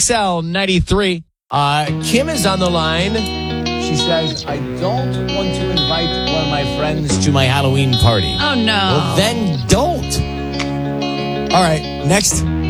XL 93. Kim is on the line. She says, I don't want to invite one of my friends to my Halloween party. Oh, no. Well, then don't. All right, next.